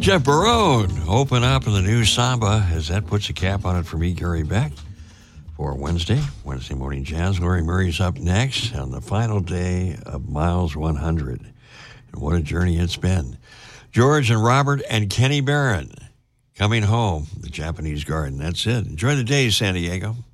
Jeff Barone, open up in the new Samba as that puts a cap on it for me, Gary Beck, for Wednesday Morning Jazz. Laurie Murray's up next on the final day of Miles 100. And what a journey it's been. George and Robert and Kenny Barron coming home, the Japanese Garden. That's it. Enjoy the day, San Diego.